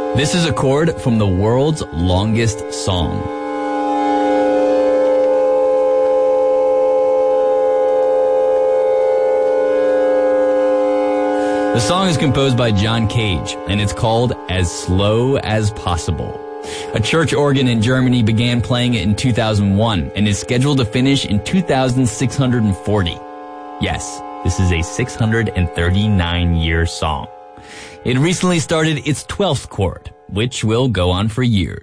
This is a chord from the world's longest song. The song is composed by John Cage, and it's called As Slow as Possible. A church organ in Germany began playing it in 2001 and is scheduled to finish in 2640. Yes, this is a 639-year song. It recently started its 12th chord, which will go on for years.